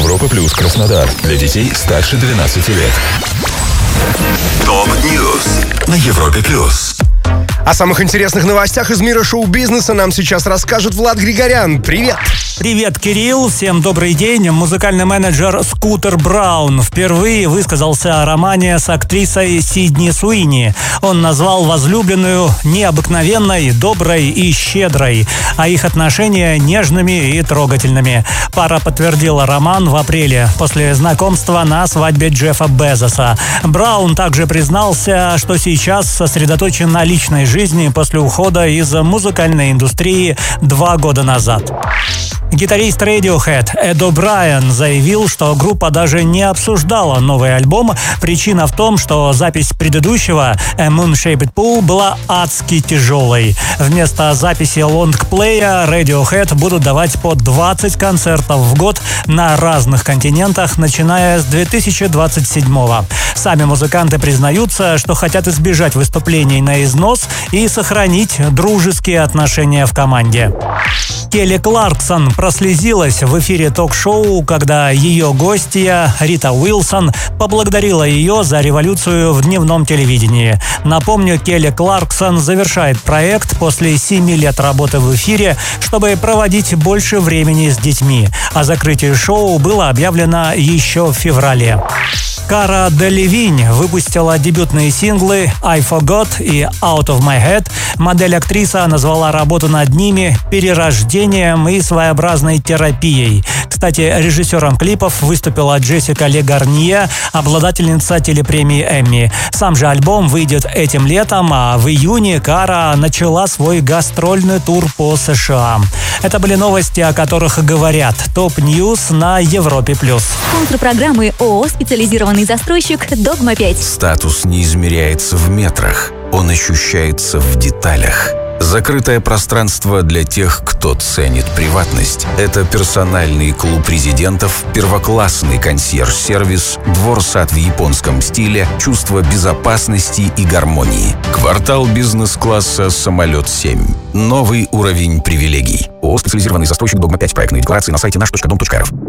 Европа Плюс Краснодар. Для детей старше 12 лет. ТОП-Ньюс на Европе Плюс. О самых интересных новостях из мира шоу-бизнеса нам сейчас расскажет Влад Григорян. Привет! Привет, Кирилл. Всем добрый день. Музыкальный менеджер Скутер Браун впервые высказался о романе с актрисой Сидни Суини. Он назвал возлюбленную необыкновенной, доброй и щедрой, а их отношения нежными и трогательными. Пара подтвердила роман в апреле после знакомства на свадьбе Джеффа Безоса. Браун также признался, что сейчас сосредоточен на личной жизни после ухода из музыкальной индустрии 2 года назад. Гитарист Radiohead Эд О'Брайен заявил, что группа даже не обсуждала новый альбом. Причина в том, что запись предыдущего A Moon-Shaped Pool была адски тяжелой. Вместо записи лонгплея Radiohead будут давать по 20 концертов в год на разных континентах, начиная с 2027-го. Сами музыканты признаются, что хотят избежать выступлений на износ и сохранить дружеские отношения в команде. Келли Кларксон прослезилась в эфире ток-шоу, когда ее гостья Рита Уилсон поблагодарила ее за революцию в дневном телевидении. Напомню, Келли Кларксон завершает проект после 7 лет работы в эфире, чтобы проводить больше времени с детьми. О закрытии шоу было объявлено еще в феврале. Кара Делевинь выпустила дебютные синглы «I Forgot» и «Out of My Head». Модель-актриса назвала работу над ними перерождением и своеобразной терапией. Кстати, режиссером клипов выступила Джессика Ле Гарнье, обладательница телепремии Эмми. Сам же альбом выйдет этим летом, а в июне Кара начала свой гастрольный тур по США. Это были новости, о которых говорят. ТОП-Ньюс на Европе+. Спонсор программы ООО «Специализированный застройщик Догма-5». Статус не измеряется в метрах, он ощущается в деталях. Закрытое пространство для тех, кто ценит приватность. Это персональный клуб резидентов, первоклассный консьерж-сервис, двор-сад в японском стиле, чувство безопасности и гармонии. Квартал бизнес-класса «Самолет-7». Новый уровень привилегий. ООО «Специализированный застройщик Догма-5». Проектные декларации на сайте наш.дом.рф.